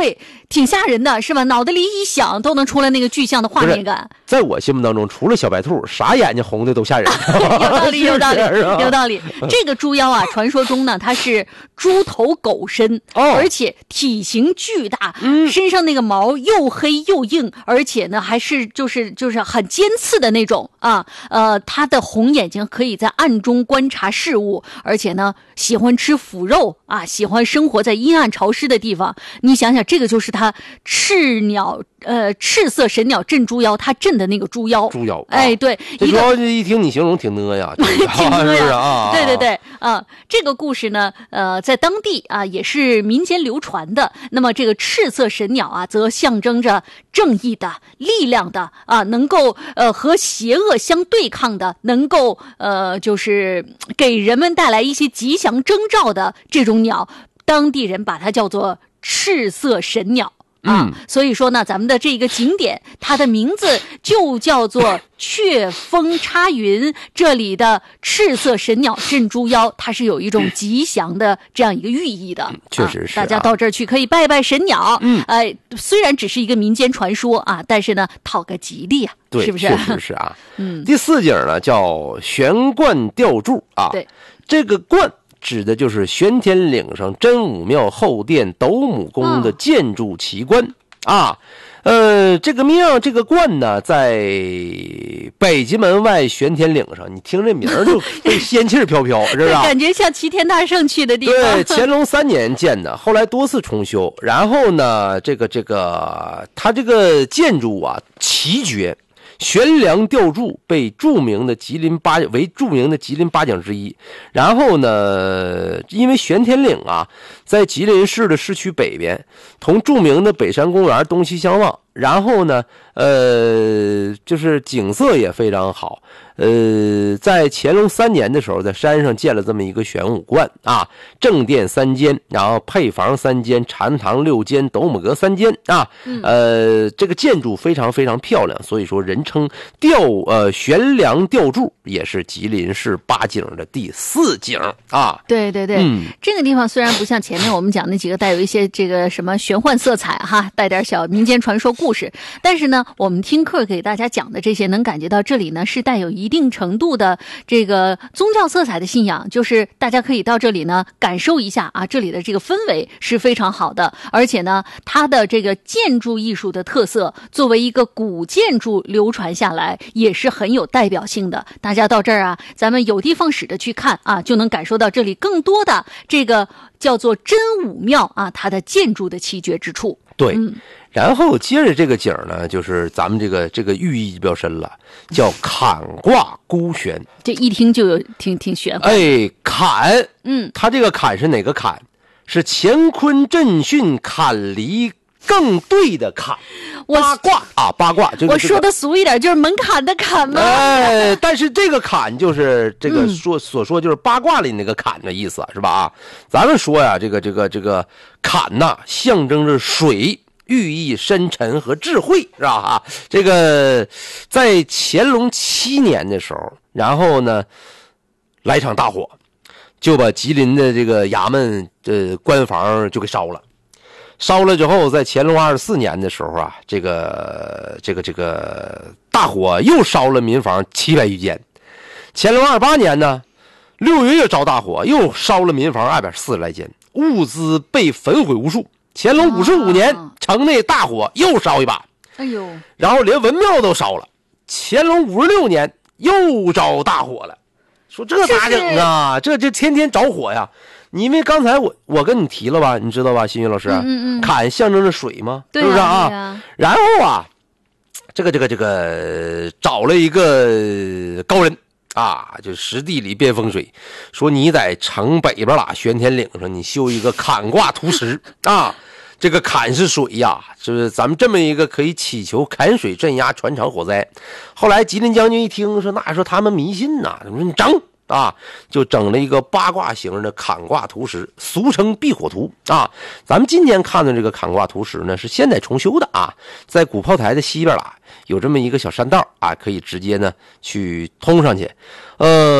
对，挺吓人的，是吧？脑袋里一想都能出来那个具象的画面感。 在我心目当中，除了小白兔，啥眼睛红的都吓人。 有道理，有道理，有道理。 嗯这个猪妖啊，传说中呢，它是猪头狗身，而且体型巨大，身上那个毛又黑又硬，而且呢还是就是很尖刺的那种啊。它的红眼睛可以在暗中观察事物，而且呢喜欢吃腐肉啊，喜欢生活在阴暗潮湿的地方。你想想，这个就是它赤色神鸟镇猪妖，它镇的那个猪妖。 猪妖， 哎，对， 这主要一听你形容挺呢呀， 挺呢呀， 啊， 对对对啊，这个故事呢，在当地啊也是民间流传的。那么这个赤色神鸟啊，则象征着正义的、力量的啊，能够和邪恶相对抗的，能够就是给人们带来一些吉祥征兆的这种鸟，当地人把它叫做赤色神鸟。所以说呢，咱们的这个景点，它的名字就叫做雀峰插云。这里的赤色神鸟镇猪妖，它是有一种吉祥的这样一个寓意的。 确实是， 大家到这儿去可以拜拜神鸟。虽然只是一个民间传说啊，但是呢，讨个吉利啊， 对， 是不是？ 确实是啊。第四景呢叫悬冠吊柱啊。 对， 这个冠指的就是玄天岭上真武庙后殿斗母宫的建筑奇观啊。这个庙这个观呢，在北极门外玄天岭上，你听这名儿就仙气飘飘，是不是？ 感觉像齐天大圣去的地方。 对，乾隆3年建的，后来多次重修。然后呢，它这个建筑啊奇绝。悬梁吊柱被著名的吉林八景之一。然后呢，因为玄天岭啊，在吉林市的市区北边，同著名的北山公园东西相望。然后呢，就是景色也非常好。在乾隆3年的时候，在山上建了这么一个玄武观啊，正殿3间，然后配房3间，禅堂6间，斗母阁3间啊。这个建筑非常非常漂亮，所以说人称悬梁吊柱，也是吉林市8景的第4景啊。 对对对，这个地方虽然不像前面我们讲那几个带有一些这个什么玄幻色彩哈，带点小民间传说故事，但是呢，我们听课给大家讲的这些，能感觉到这里呢是带有一定程度的这个宗教色彩的信仰，就是大家可以到这里呢感受一下啊，这里的这个氛围是非常好的，而且呢，它的这个建筑艺术的特色，作为一个古建筑流传下来，也是很有代表性的。大家到这儿啊，咱们有的放矢的去看啊，就能感受到这里更多的这个叫做真武庙啊，它的建筑的奇绝之处。 对。然后接着这个景呢，就是咱们这个寓意比较深了，叫坎卦孤悬。 这一听就有挺玄乎。 哎，坎，它这个坎是哪个坎？是乾坤震巽坎离更对的坎。八卦啊，八卦。 我说的俗一点，就是门槛的坎嘛。 哎，但是这个坎就是这个所说就是八卦里那个坎的意思，是吧？啊，咱们说呀，这个坎呐，象征着水。寓意深沉和智慧，是吧？这个在乾隆7年的时候，然后呢，来场大火，就把吉林的这个衙门官房就给烧了。烧了之后，在乾隆24年的时候啊，这个大火又烧了民房700余间。乾隆28年呢，6月又着大火，又烧了民房240来间，物资被焚毁无数。乾隆55年，城内大火又烧一把， 哎呦， 然后连文庙都烧了。乾隆56年又着大火了，说这咋整啊？这天天着火呀！因为刚才我跟你提了吧，你知道吧，新宇老师，坎象征着水吗？ 对是不是啊？然后啊，这个找了一个高人。啊，就实地里变风水，说你在城北边啦，玄天岭上，你修一个坎卦图石啊。这个坎是水呀，就是咱们这么一个可以祈求坎水镇压船厂火灾。后来吉林将军一听说，那说他们迷信呐，说你整啊，就整了一个八卦形的坎卦图石，俗称避火图啊。咱们今天看的这个坎卦图石呢，是现代重修的啊，在鼓炮台的西边啦，有这么一个小山道啊，可以直接呢去通上去。